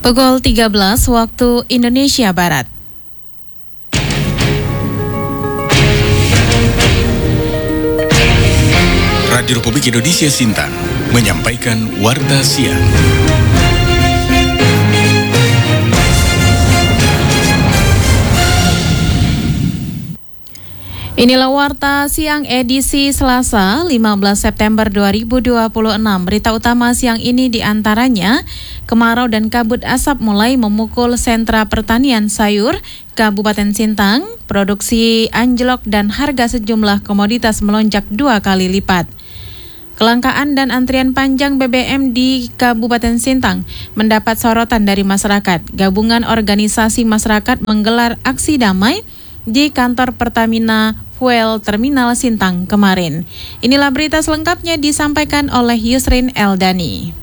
Pukul 13 waktu Indonesia Barat. Radio Republik Indonesia Sintang menyampaikan Warta Siang. Inilah Warta Siang edisi Selasa 15 September 2026. Berita utama siang ini diantaranya kemarau dan kabut asap mulai memukul sentra pertanian sayur Kabupaten Sintang, produksi anjlok dan harga sejumlah komoditas melonjak 2 kali lipat. Kelangkaan dan antrian panjang BBM di Kabupaten Sintang mendapat sorotan dari masyarakat. Gabungan organisasi masyarakat menggelar aksi damai di kantor Pertamina Fuel Terminal Sintang kemarin. Inilah berita selengkapnya disampaikan oleh Yusrin Eldani.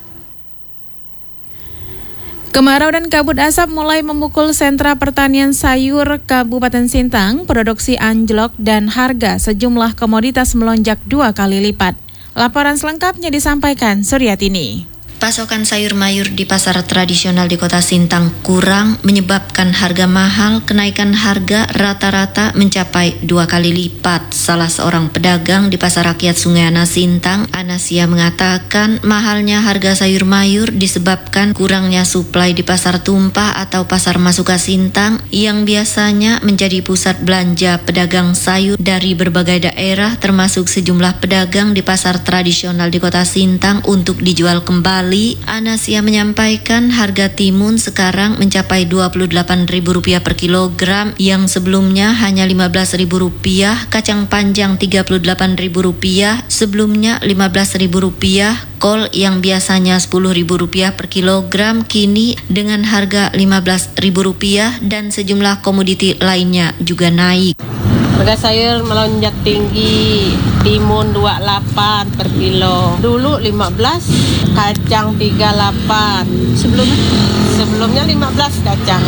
Kemarau dan kabut asap mulai memukul sentra pertanian sayur Kabupaten Sintang, produksi anjlok dan harga sejumlah komoditas melonjak 2 kali lipat. Laporan selengkapnya disampaikan Suryatini. Pasokan sayur mayur di pasar tradisional di Kota Sintang kurang menyebabkan harga mahal. Kenaikan harga rata-rata mencapai 2 kali lipat. Salah seorang pedagang di Pasar Rakyat Sungai Anas Sintang, Anasia, mengatakan mahalnya harga sayur mayur disebabkan kurangnya suplai di pasar tumpah atau pasar Masuka Sintang yang biasanya menjadi pusat belanja pedagang sayur dari berbagai daerah, termasuk sejumlah pedagang di pasar tradisional di Kota Sintang untuk dijual kembali. Anasia menyampaikan harga timun sekarang mencapai Rp28.000 per kilogram yang sebelumnya hanya Rp15.000, kacang panjang Rp38.000 sebelumnya Rp15.000, kol yang biasanya Rp10.000 per kilogram kini dengan harga Rp15.000 dan sejumlah komoditi lainnya juga naik. Harga sayur melonjak tinggi, timun 28 per kilo. Dulu 15, kacang 38. Sebelumnya 15 kacang.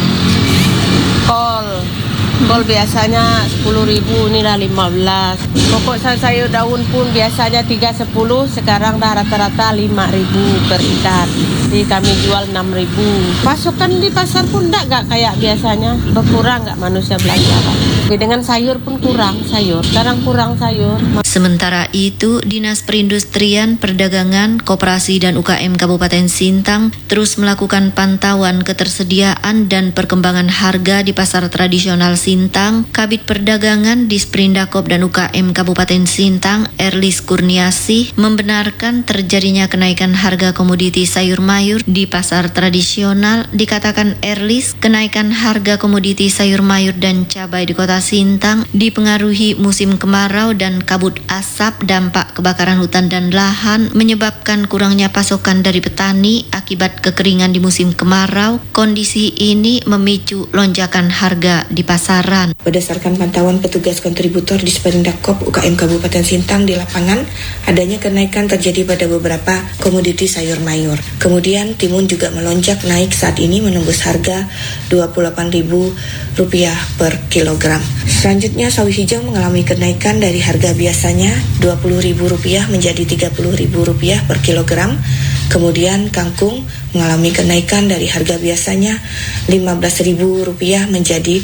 Kol biasanya 10.000, inilah 15. Pokok sayur daun pun biasanya 310, sekarang dah rata-rata 5.000 per ikat. Jadi kami jual 6.000. Pasokan di pasar pun enggak kayak biasanya. Berkurang enggak manusia belanja. Dengan sayur pun kurang sayur. Sekarang kurang sayur. Sementara itu, Dinas Perindustrian, Perdagangan, Koperasi dan UKM Kabupaten Sintang terus melakukan pantauan ketersediaan dan perkembangan harga di pasar tradisional Sintang. Kabid Perdagangan Disprindakop dan UKM Kabupaten Sintang, Erlis Kurniasih, membenarkan terjadinya kenaikan harga komoditi sayur mayur di pasar tradisional. Dikatakan Erlis, kenaikan harga komoditi sayur mayur dan cabai di Kota Sintang dipengaruhi musim kemarau dan kabut asap, dampak kebakaran hutan dan lahan, menyebabkan kurangnya pasokan dari petani akibat kekeringan di musim kemarau. Kondisi ini memicu lonjakan harga di pasaran. Berdasarkan pantauan petugas kontributor di Disprindakop UKM Kabupaten Sintang di lapangan, adanya kenaikan terjadi pada beberapa komoditi sayur mayur. Kemudian timun juga melonjak naik, saat ini menembus harga Rp28.000 per kilogram. Selanjutnya sawi hijau mengalami kenaikan dari harga biasanya Rp20.000 menjadi Rp30.000 per kilogram. Kemudian kangkung mengalami kenaikan dari harga biasanya Rp15.000 menjadi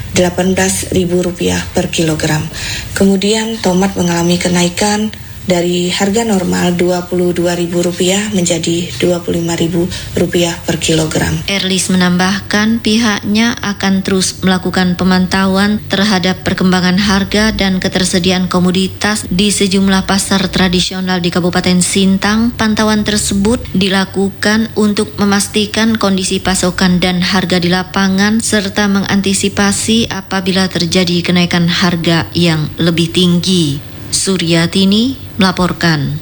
Rp18.000 per kilogram. Kemudian tomat mengalami kenaikan dari harga normal Rp22.000 menjadi Rp25.000 per kilogram. Erlis menambahkan pihaknya akan terus melakukan pemantauan terhadap perkembangan harga dan ketersediaan komoditas di sejumlah pasar tradisional di Kabupaten Sintang. Pantauan tersebut dilakukan untuk memastikan kondisi pasokan dan harga di lapangan serta mengantisipasi apabila terjadi kenaikan harga yang lebih tinggi. Suryatini melaporkan.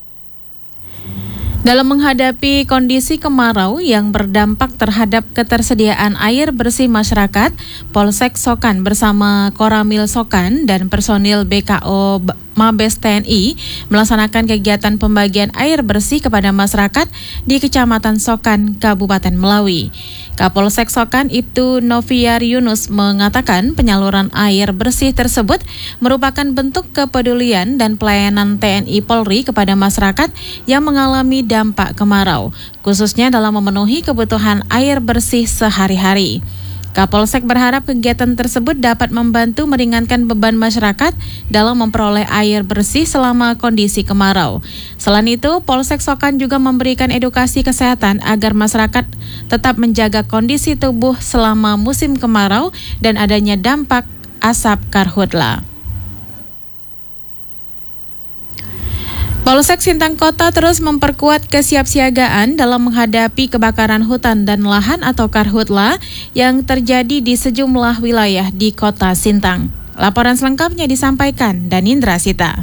Dalam menghadapi kondisi kemarau yang berdampak terhadap ketersediaan air bersih masyarakat, Polsek Sokan bersama Koramil Sokan dan personil BKO Mabes TNI melaksanakan kegiatan pembagian air bersih kepada masyarakat di Kecamatan Sokan, Kabupaten Melawi. Kapolsek Sokan Ibtu Noviar Yunus mengatakan penyaluran air bersih tersebut merupakan bentuk kepedulian dan pelayanan TNI Polri kepada masyarakat yang mengalami dampak kemarau, khususnya dalam memenuhi kebutuhan air bersih sehari-hari. Kapolsek berharap kegiatan tersebut dapat membantu meringankan beban masyarakat dalam memperoleh air bersih selama kondisi kemarau. Selain itu, Polsek Sokan juga memberikan edukasi kesehatan agar masyarakat tetap menjaga kondisi tubuh selama musim kemarau dan adanya dampak asap karhutla. Polsek Sintang Kota terus memperkuat kesiapsiagaan dalam menghadapi kebakaran hutan dan lahan atau karhutla yang terjadi di sejumlah wilayah di Kota Sintang. Laporan selengkapnya disampaikan Danindra Sita.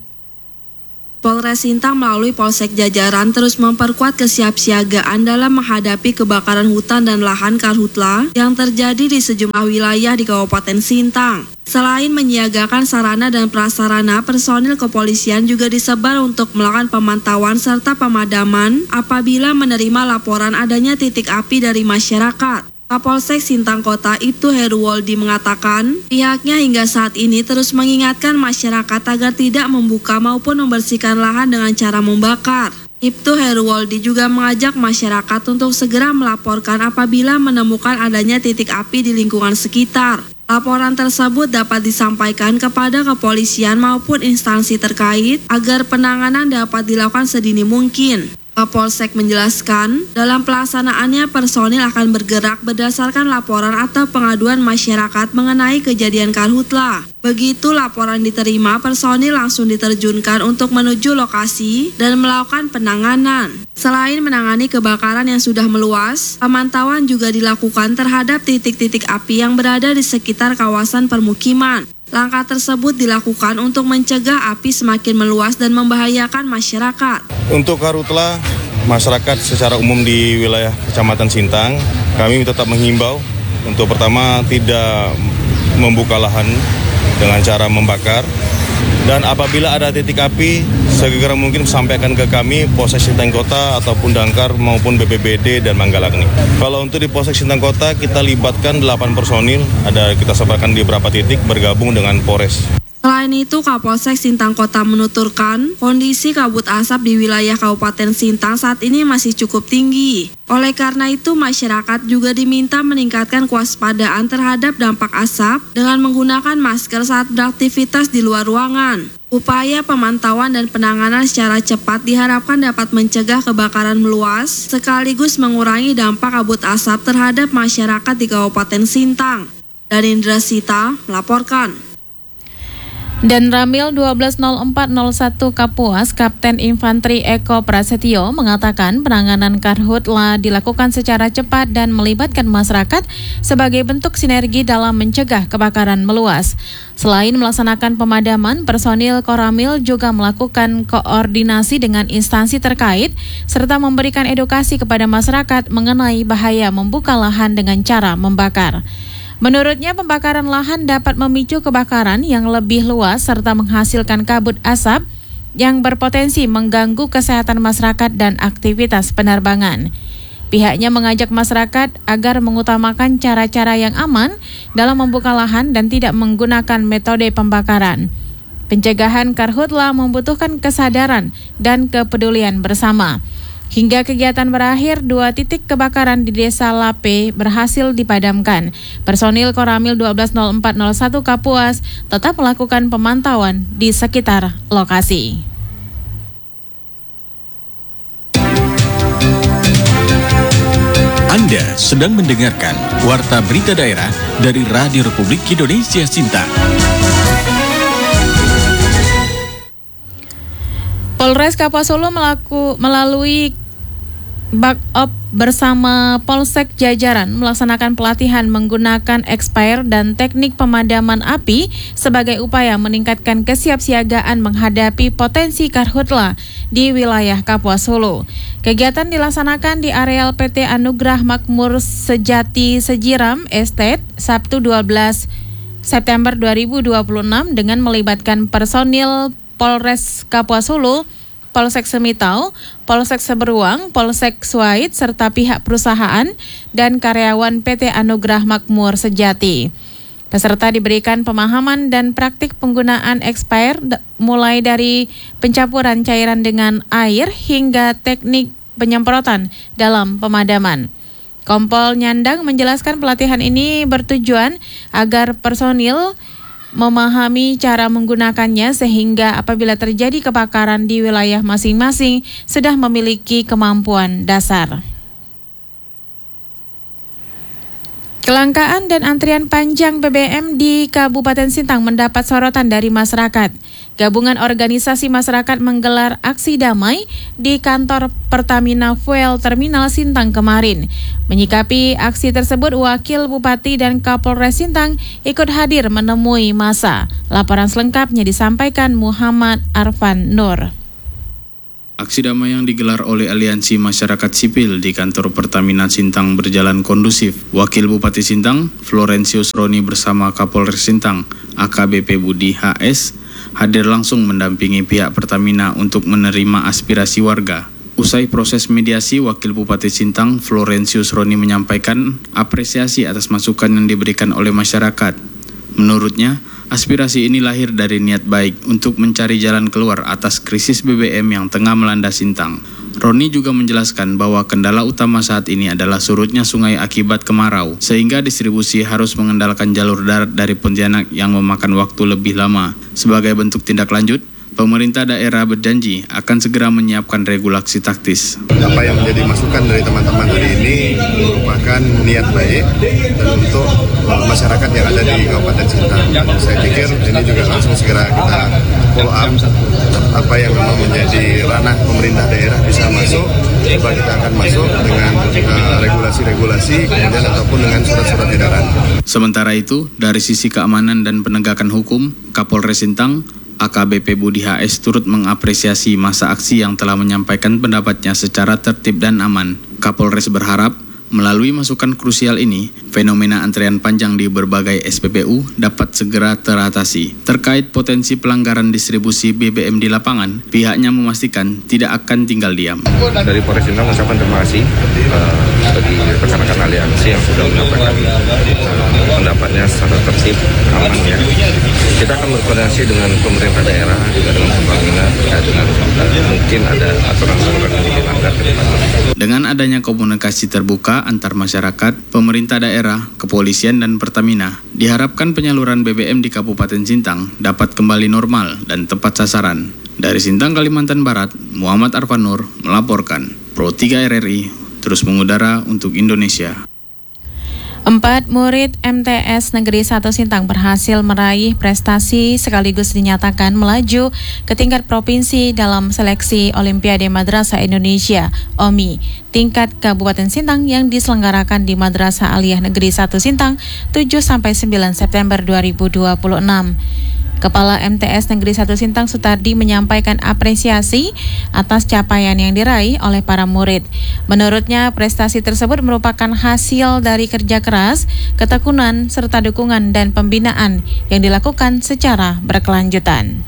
Polres Sintang melalui Polsek jajaran terus memperkuat kesiapsiagaan dalam menghadapi kebakaran hutan dan lahan karhutla yang terjadi di sejumlah wilayah di Kabupaten Sintang. Selain menyiagakan sarana dan prasarana, personil kepolisian juga disebar untuk melakukan pemantauan serta pemadaman apabila menerima laporan adanya titik api dari masyarakat. Kapolsek Sintang Kota Ibtu Heruwoldi mengatakan pihaknya hingga saat ini terus mengingatkan masyarakat agar tidak membuka maupun membersihkan lahan dengan cara membakar. Ibtu Heruwoldi juga mengajak masyarakat untuk segera melaporkan apabila menemukan adanya titik api di lingkungan sekitar. Laporan tersebut dapat disampaikan kepada kepolisian maupun instansi terkait agar penanganan dapat dilakukan sedini mungkin. Kapolsek menjelaskan, dalam pelaksanaannya personil akan bergerak berdasarkan laporan atau pengaduan masyarakat mengenai kejadian karhutla. Begitu laporan diterima, personil langsung diterjunkan untuk menuju lokasi dan melakukan penanganan. Selain menangani kebakaran yang sudah meluas, pemantauan juga dilakukan terhadap titik-titik api yang berada di sekitar kawasan permukiman. Langkah tersebut dilakukan untuk mencegah api semakin meluas dan membahayakan masyarakat. Untuk karhutla, masyarakat secara umum di wilayah Kecamatan Sintang, kami tetap menghimbau untuk pertama tidak membuka lahan dengan cara membakar. Dan apabila ada titik api, segera mungkin sampaikan ke kami, Polsek Sintang Kota ataupun Damkar maupun BPBD dan Manggalaagni. Kalau untuk di Polsek Sintang Kota, kita libatkan 8 personil, kita sebarkan di beberapa titik bergabung dengan Polres. Selain itu, Kapolsek Sintang Kota menuturkan kondisi kabut asap di wilayah Kabupaten Sintang saat ini masih cukup tinggi. Oleh karena itu, masyarakat juga diminta meningkatkan kewaspadaan terhadap dampak asap dengan menggunakan masker saat beraktivitas di luar ruangan. Upaya pemantauan dan penanganan secara cepat diharapkan dapat mencegah kebakaran meluas, sekaligus mengurangi dampak kabut asap terhadap masyarakat di Kabupaten Sintang. Danindra Sita melaporkan. Dan Ramil 120401 Kapuas, Kapten Infanteri Eko Prasetyo mengatakan penanganan karhutla dilakukan secara cepat dan melibatkan masyarakat sebagai bentuk sinergi dalam mencegah kebakaran meluas. Selain melaksanakan pemadaman, personil Koramil juga melakukan koordinasi dengan instansi terkait serta memberikan edukasi kepada masyarakat mengenai bahaya membuka lahan dengan cara membakar. Menurutnya, pembakaran lahan dapat memicu kebakaran yang lebih luas serta menghasilkan kabut asap yang berpotensi mengganggu kesehatan masyarakat dan aktivitas penerbangan. Pihaknya mengajak masyarakat agar mengutamakan cara-cara yang aman dalam membuka lahan dan tidak menggunakan metode pembakaran. Pencegahan karhutla membutuhkan kesadaran dan kepedulian bersama. Hingga kegiatan berakhir, 2 titik kebakaran di Desa Lape berhasil dipadamkan. Personil Koramil 120401 Kapuas tetap melakukan pemantauan di sekitar lokasi. Anda sedang mendengarkan Warta Berita Daerah dari Radio Republik Indonesia Sintang. Polres Kapuas Solo melalui Bakop bersama Polsek jajaran melaksanakan pelatihan menggunakan expired dan teknik pemadaman api sebagai upaya meningkatkan kesiapsiagaan menghadapi potensi karhutla di wilayah Kapuas Solo. Kegiatan dilaksanakan di areal PT Anugrah Makmur Sejati Sejiram Estate Sabtu 12 September 2026 dengan melibatkan personil Polres Kapuas Hulu, Polsek Semitau, Polsek Seberuang, Polsek Suait, serta pihak perusahaan dan karyawan PT Anugrah Makmur Sejati. Peserta diberikan pemahaman dan praktik penggunaan expired mulai dari pencampuran cairan dengan air hingga teknik penyemprotan dalam pemadaman. Kompol Nyandang menjelaskan pelatihan ini bertujuan agar personil memahami cara menggunakannya sehingga apabila terjadi kebakaran di wilayah masing-masing sudah memiliki kemampuan dasar. Kelangkaan dan antrian panjang BBM di Kabupaten Sintang mendapat sorotan dari masyarakat. Gabungan organisasi masyarakat menggelar aksi damai di kantor Pertamina Fuel Terminal Sintang kemarin. Menyikapi aksi tersebut, Wakil Bupati dan Kapolres Sintang ikut hadir menemui massa. Laporan selengkapnya disampaikan Muhammad Arfan Nur. Aksi damai yang digelar oleh Aliansi Masyarakat Sipil di kantor Pertamina Sintang berjalan kondusif. Wakil Bupati Sintang, Florensius Roni bersama Kapolres Sintang, AKBP Budi HS, hadir langsung mendampingi pihak Pertamina untuk menerima aspirasi warga. Usai proses mediasi, Wakil Bupati Sintang, Florensius Roni menyampaikan apresiasi atas masukan yang diberikan oleh masyarakat. Menurutnya, aspirasi ini lahir dari niat baik untuk mencari jalan keluar atas krisis BBM yang tengah melanda Sintang. Roni juga menjelaskan bahwa kendala utama saat ini adalah surutnya sungai akibat kemarau, sehingga distribusi harus mengandalkan jalur darat dari Pontianak yang memakan waktu lebih lama. Sebagai bentuk tindak lanjut, pemerintah daerah berjanji akan segera menyiapkan regulasi taktis. Apa yang menjadi masukan dari teman-teman hari ini merupakan niat baik dan untuk masyarakat yang ada di Kabupaten Sintang. Saya pikir ini juga langsung segera kita follow up. Apa yang memang menjadi ranah pemerintah daerah bisa masuk, coba kita akan masuk dengan regulasi-regulasi kemudian ataupun dengan surat-surat edaran. Sementara itu, dari sisi keamanan dan penegakan hukum, Kapolres Sintang, AKBP Budi HS turut mengapresiasi masa aksi yang telah menyampaikan pendapatnya secara tertib dan aman. Kapolres berharap, melalui masukan krusial ini, fenomena antrean panjang di berbagai SPBU dapat segera teratasi. Terkait potensi pelanggaran distribusi BBM di lapangan, pihaknya memastikan tidak akan tinggal diam. Dari Polres Sintang mengucapkan terima kasih bagi rekan-rekan aliansi yang sudah menyampaikan pendapatnya secara tertib, aman ya. Kita akan berkoordinasi dengan pemerintah daerah, juga dengan Pertamina terkait dengan mungkin ada aturan-aturan yang dilanggar ke depan. Dengan adanya komunikasi terbuka antar masyarakat, pemerintah daerah, kepolisian, dan Pertamina, diharapkan penyaluran BBM di Kabupaten Sintang dapat kembali normal dan tepat sasaran. Dari Sintang, Kalimantan Barat, Muhammad Arfan Nur melaporkan. Pro 3 RRI terus mengudara untuk Indonesia. 4 murid MTS Negeri 1 Sintang berhasil meraih prestasi sekaligus dinyatakan melaju ke tingkat provinsi dalam seleksi Olimpiade Madrasah Indonesia (OMI) tingkat Kabupaten Sintang yang diselenggarakan di Madrasah Aliyah Negeri 1 Sintang 7-9 September 2026. Kepala MTS Negeri 1 Sintang Sutardi menyampaikan apresiasi atas capaian yang diraih oleh para murid. Menurutnya, prestasi tersebut merupakan hasil dari kerja keras, ketekunan, serta dukungan dan pembinaan yang dilakukan secara berkelanjutan.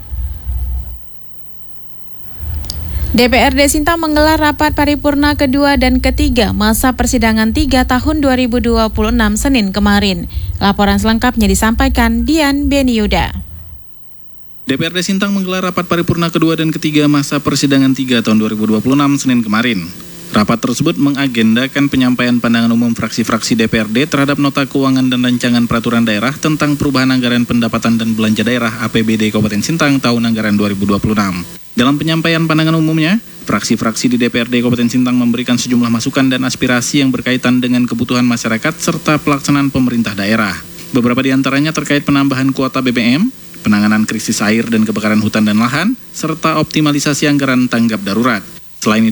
DPRD Sintang menggelar rapat paripurna kedua dan ketiga masa persidangan 3 tahun 2026 Senin kemarin. Laporan selengkapnya disampaikan Dian Beniuda. DPRD Sintang menggelar rapat paripurna kedua dan ketiga masa persidangan 3 tahun 2026 Senin kemarin. Rapat tersebut mengagendakan penyampaian pandangan umum fraksi-fraksi DPRD terhadap nota keuangan dan rancangan peraturan daerah tentang perubahan anggaran pendapatan dan belanja daerah APBD Kabupaten Sintang tahun anggaran 2026. Dalam penyampaian pandangan umumnya, fraksi-fraksi di DPRD Kabupaten Sintang memberikan sejumlah masukan dan aspirasi yang berkaitan dengan kebutuhan masyarakat serta pelaksanaan pemerintah daerah. Beberapa di antaranya terkait penambahan kuota BBM, penanganan krisis air dan kebakaran hutan dan lahan, serta optimalisasi anggaran tanggap darurat. Selain itu,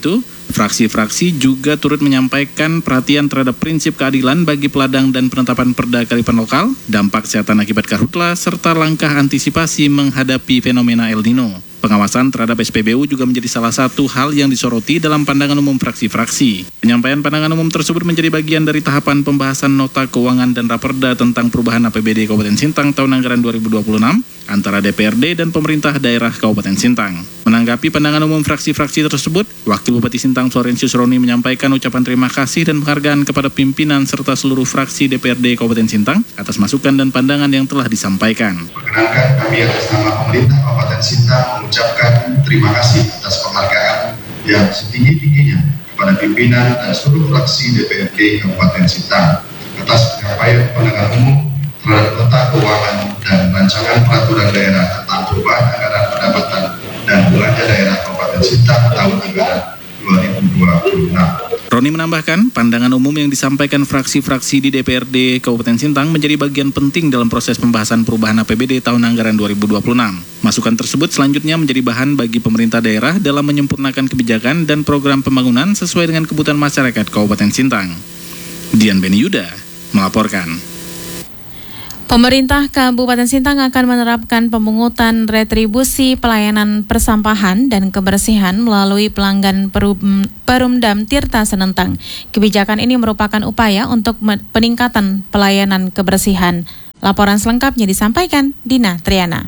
Fraksi-fraksi juga turut menyampaikan perhatian terhadap prinsip keadilan bagi peladang dan penetapan perda kearifan lokal, dampak kesehatan akibat karhutla, serta langkah antisipasi menghadapi fenomena El Nino. Pengawasan terhadap SPBU juga menjadi salah satu hal yang disoroti dalam pandangan umum fraksi-fraksi. Penyampaian pandangan umum tersebut menjadi bagian dari tahapan pembahasan nota keuangan dan raperda tentang perubahan APBD Kabupaten Sintang tahun anggaran 2026 antara DPRD dan pemerintah daerah Kabupaten Sintang. Menanggapi pandangan umum fraksi-fraksi tersebut, Wakil Bupati Sintang Florensius Roni menyampaikan ucapan terima kasih dan penghargaan kepada pimpinan serta seluruh fraksi DPRD Kabupaten Sintang atas masukan dan pandangan yang telah disampaikan. Perkenankan kami atas nama pemerintah Kabupaten Sintang mengucapkan terima kasih atas penghargaan yang setinggi-tingginya kepada pimpinan dan seluruh fraksi DPRD Kabupaten Sintang atas penyampaian pandangan umum terhadap nota keuangan dan rancangan peraturan daerah tentang perubahan anggaran pendapatan dan belanja daerah Kabupaten Sintang tahun anggaran 2026. Roni menambahkan, pandangan umum yang disampaikan fraksi-fraksi di DPRD Kabupaten Sintang menjadi bagian penting dalam proses pembahasan perubahan APBD tahun anggaran 2026. Masukan tersebut selanjutnya menjadi bahan bagi pemerintah daerah dalam menyempurnakan kebijakan dan program pembangunan sesuai dengan kebutuhan masyarakat Kabupaten Sintang. Dian Beni Yuda melaporkan. Pemerintah Kabupaten Sintang akan menerapkan pemungutan retribusi pelayanan persampahan dan kebersihan melalui pelanggan Perumdam Tirta Senentang. Kebijakan ini merupakan upaya untuk peningkatan pelayanan kebersihan. Laporan selengkapnya disampaikan Dina Triana.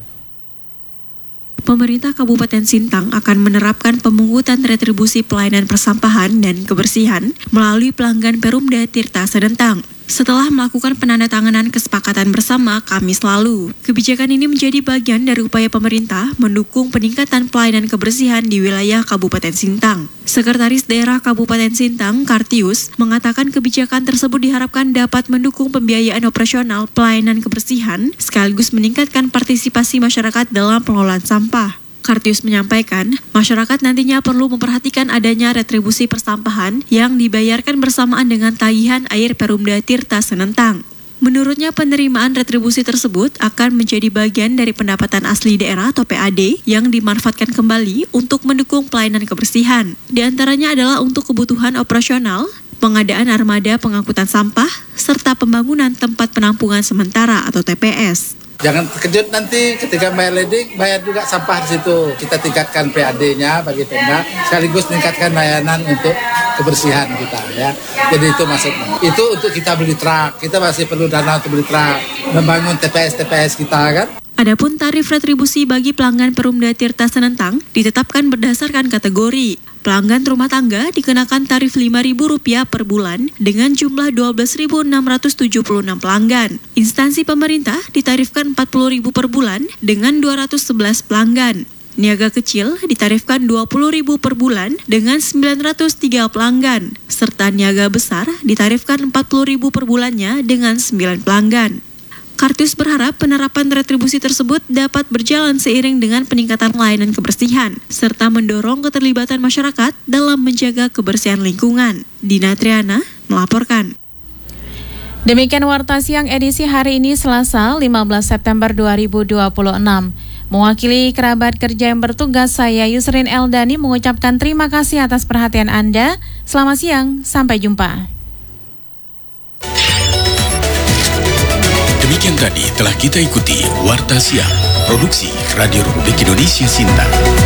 Pemerintah Kabupaten Sintang akan menerapkan pemungutan retribusi pelayanan persampahan dan kebersihan melalui pelanggan Perumda Tirta Senentang. Setelah melakukan penandatanganan kesepakatan bersama Kamis lalu, kebijakan ini menjadi bagian dari upaya pemerintah mendukung peningkatan pelayanan kebersihan di wilayah Kabupaten Sintang. Sekretaris Daerah Kabupaten Sintang, Kartius, mengatakan kebijakan tersebut diharapkan dapat mendukung pembiayaan operasional pelayanan kebersihan sekaligus meningkatkan partisipasi masyarakat dalam pengelolaan sampah. Kartius menyampaikan, masyarakat nantinya perlu memperhatikan adanya retribusi persampahan yang dibayarkan bersamaan dengan tagihan air Perumda Tirta Senentang. Menurutnya, penerimaan retribusi tersebut akan menjadi bagian dari pendapatan asli daerah atau PAD yang dimanfaatkan kembali untuk mendukung pelayanan kebersihan. Di antaranya adalah untuk kebutuhan operasional, pengadaan armada pengangkutan sampah, serta pembangunan tempat penampungan sementara atau TPS. Jangan terkejut nanti ketika bayar leding, bayar juga sampah di situ. Kita tingkatkan PAD-nya bagi Pemda, sekaligus meningkatkan layanan untuk kebersihan kita ya. Jadi itu maksudnya. Itu untuk kita beli truk, kita masih perlu dana untuk beli truk, membangun TPS kita kan. Adapun tarif retribusi bagi pelanggan Perumda Tirta Senentang ditetapkan berdasarkan kategori. Pelanggan rumah tangga dikenakan tarif Rp5.000 per bulan dengan jumlah 12.676 pelanggan. Instansi pemerintah ditarifkan Rp40.000 per bulan dengan 211 pelanggan. Niaga kecil ditarifkan Rp20.000 per bulan dengan 903 pelanggan. Serta niaga besar ditarifkan Rp40.000 per bulannya dengan 9 pelanggan. Kartius berharap penerapan retribusi tersebut dapat berjalan seiring dengan peningkatan layanan kebersihan, serta mendorong keterlibatan masyarakat dalam menjaga kebersihan lingkungan. Dina Triana melaporkan. Demikian Warta Siang edisi hari ini Selasa 15 September 2026. Mewakili kerabat kerja yang bertugas, saya Yusrin Eldani mengucapkan terima kasih atas perhatian Anda. Selamat siang, sampai jumpa. Demikian tadi telah kita ikuti Warta Siang, produksi Radio Republik Indonesia Sintang.